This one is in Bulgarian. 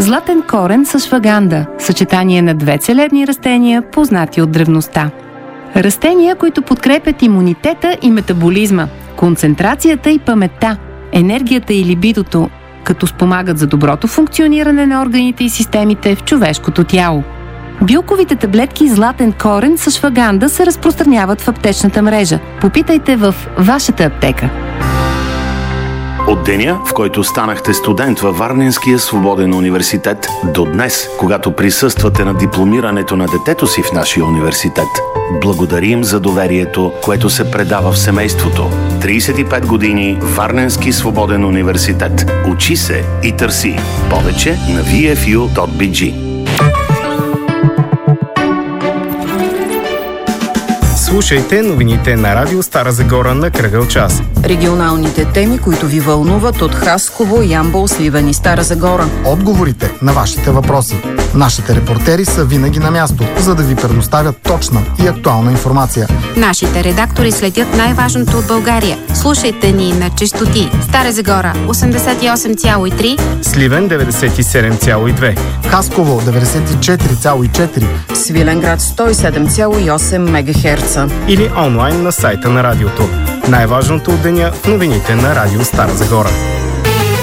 златен корен с шваганда, съчетание на две целебни растения, познати от древността. Растения, които подкрепят имунитета и метаболизма, концентрацията и паметта, енергията и либидото, като спомагат за доброто функциониране на органите и системите в човешкото тяло. Билковите таблетки златен корен с шваганда се разпространяват в аптечната мрежа. Попитайте в вашата аптека. От деня, в който станахте студент във Варненския свободен университет, до днес, когато присъствате на дипломирането на детето си в нашия университет, благодарим за доверието, което се предава в семейството. 35 години Варненски свободен университет. Учи се и търси. Повече на vfu.bg. Слушайте новините на Радио Стара Загора на кръгъл час. Регионалните теми, които ви вълнуват от Хасково, Ямбол, Сливен и Стара Загора. Отговорите на вашите въпроси. Нашите репортери са винаги на място, за да ви предоставят точна и актуална информация. Нашите редактори следят най-важното от България. Слушайте ни на честоти Стара Загора 88,3, Сливен 97,2, Хасково 94,4, Свиленград 107,8 МГц. или онлайн на сайта на радиото. Най-важното от деня в новините на Радио Стара Загора.